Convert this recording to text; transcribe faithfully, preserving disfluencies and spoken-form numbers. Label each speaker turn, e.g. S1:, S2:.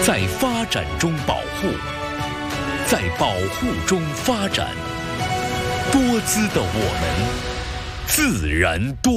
S1: 在发展中保护，在保护中发展。多姿的我们，自然多。